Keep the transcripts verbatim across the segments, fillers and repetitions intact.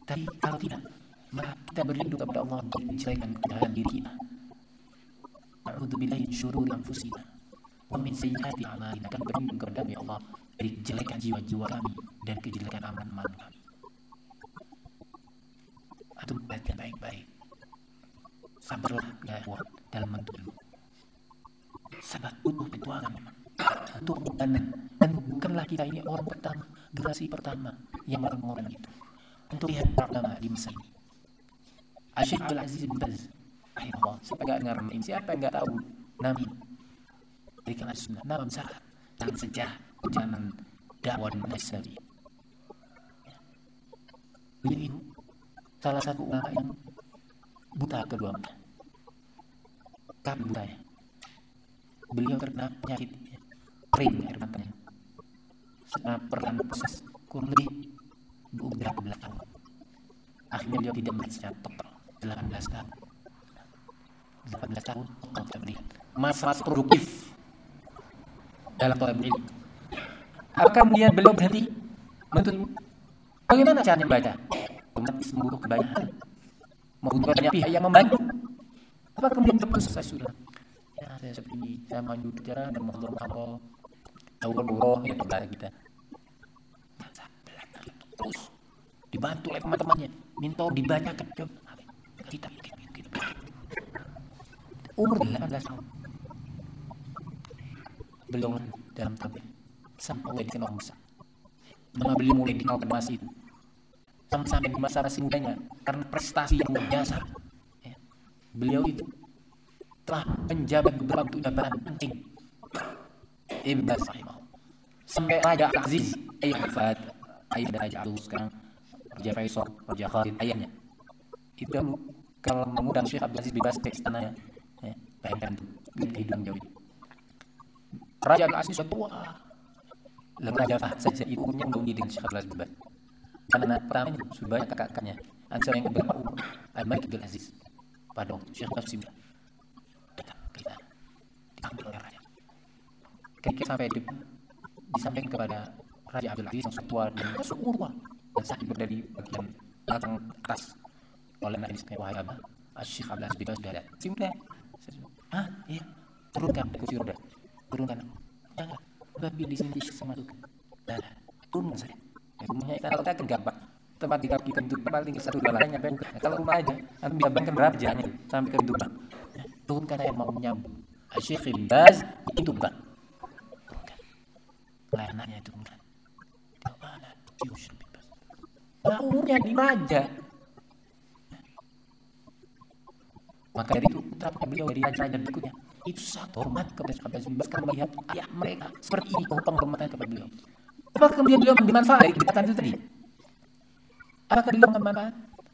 Tapi kalau tidak, maka kita berlindung kepada Allah dari kejelekan dalam diri kita. A'udzubillahi min syururi anfusina wa min sayyiati a'malina. Kami berlindung kepada ya Allah dari kejelekan jiwa-jiwa kami dan kejelekan amal-amal kami. Antum perhatikan baik-baik. Sabarlah ya ikhwan dalam menuntut. Sabar butuh perjuangan memang. Untuk pengorbanan. Dan bukanlah kita ini orang pertama, generasi pertama yang melakukan pengorbanan itu. Untuk lihat pertama di masa ini. Syekh Abdul Aziz bin Baz, rahimahullah. Siapa enggak dengar nama ini? Siapa yang enggak tahu nama ini? Berikan sunnah, nama besar dalam sejarah perjalanan dakwah dan manhaj salafi. Beliau itu salah satu ulama yang buta kedua mata. Kami buta ya. Beliau terkena penyakit kering air matanya. Setelah pernah proses kurang lebih beberapa belas tahun. Akhirnya beliau tidak melihat secara total delapan belas tahun. delapan belas tahun total tidak melihat. Masa-masa produktif dalam thalabul ilmi. Apakah kemudian beliau berhenti menuntut ilmu? Bagaimana caranya membaca? Otomatis membutuhkan kebanyakan, membutuhkan banyak pihak yang membantu. Apa kemudian terputus saya sudah? Ya saya seperti ini, saya maju bicara dan menghadap Allah. Tahu berburoh ya kepada kita. Masa belajar itu terus dibantu oleh teman-temannya, minta dibacakan coba. Kita kita kita. Umur delapan belas tahun. Beliau dalam tabir sampai Allah dikenal Musa. Nama beliau mulai dikenal pada masa itu. Sampai di masa masih mudanya karena prestasi yang luar biasa. Ya. Beliau itu telah menjabat beberapa jabatan penting. Ibn Baz sampai Raja Aziz, ayah Fahad, ayah Raja Abdul sekarang, Raja Faisal, Raja Khalid, ayahnya. Itu dulu kalau mengundang Syekh Abdul Aziz bin Baz ke istananya, ya, bayangkan itu hidup jauh. Raja Abdul Aziz sudah tua. Lalu Raja Fahad saja ibunya mengundi dengan Syekh Abdul Aziz bin Baz. Karena anak pertamanya sudah banyak kakak-kakaknya. Antara yang kedua umur Al-Malik Abdul Aziz. Pada waktu Syekh Abdul Aziz datang kita diambil oleh Raja. Ketika sampai di, disampaikan kepada Raja Abdul Aziz yang tua dan seumur dan sakit berada di bagian belakang atas oleh anak ini wahai Abah, Syekh Abdul Aziz bin Baz sudah ada. Sudah. Ah, iya. Turunkan kursi roda. Turunkan. Jangan. Babi di sini sama itu. Dah. Turun saja. Ya, rumahnya kalau kita gampang. Tempat di kaki pintu tempat tinggal satu dua lainnya nyampe. Ya, kalau rumah aja, nanti bisa bayangkan berapa jaraknya sampai ke pintu bang. Ya, turunkan saya mau menyambut. Syekh bin Baz itu bang. Turunkan. Layanannya itu turunkan. Di mana? Syekh bin Baz. Nah, umurnya lima aja. Maka dari itu, betapa beliau dari raja-raja berikutnya itu sangat hormat kepada Syekh Abdul Aziz bin Baz karena melihat ayah mereka seperti ini oh, penghormatan kepada beliau. Apakah kemudian beliau mengambil manfaat dari kedekatan itu tadi? Apakah beliau mengambil manfaat?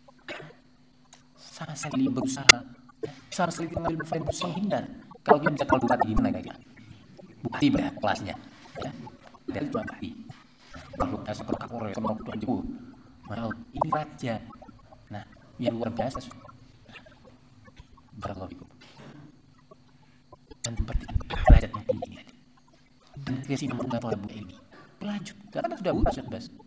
Sama sekali berusaha, sama sekali mengambil manfaat berusaha menghindar. Kalau dia bisa kalau bupati gimana kira-kira? Bupati berapa kelasnya? Ya, dari cuma bupati. Kalau ada seperti kapolres sama tuan jebu, malah ini raja. Nah, yang luar biasa. Barakallahu fikum. Dan memperhatikan derajat yang tinggi dan kesibukan thalabul ilmi. Lanjut, karena sudah buka Syekh Baz.